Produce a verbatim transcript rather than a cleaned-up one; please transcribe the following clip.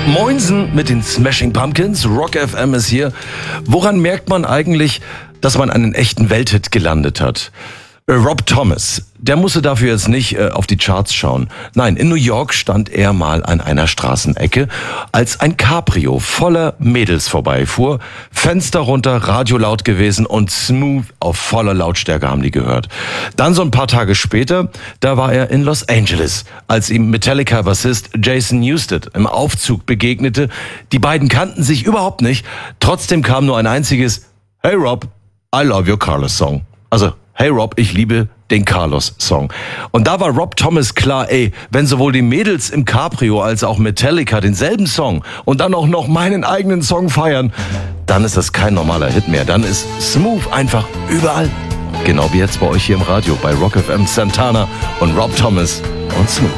Moinsen mit den Smashing Pumpkins, Rock F M ist hier. Woran merkt man eigentlich, dass man einen echten Welthit gelandet hat? Rob Thomas, der musste dafür jetzt nicht äh, auf die Charts schauen. Nein, in New York stand er mal an einer Straßenecke, als ein Cabrio voller Mädels vorbeifuhr, Fenster runter, Radio laut gewesen und Smooth auf voller Lautstärke haben die gehört. Dann so ein paar Tage später, da war er in Los Angeles, als ihm Metallica-Bassist Jason Newsted im Aufzug begegnete. Die beiden kannten sich überhaupt nicht, trotzdem kam nur ein einziges "Hey Rob, I love your Carlos Song." Also "Hey Rob, ich liebe den Carlos-Song." Und da war Rob Thomas klar, ey, wenn sowohl die Mädels im Cabrio als auch Metallica denselben Song und dann auch noch meinen eigenen Song feiern, dann ist das kein normaler Hit mehr. Dann ist Smooth einfach überall. Genau wie jetzt bei euch hier im Radio bei Rock F M, Santana und Rob Thomas und Smooth.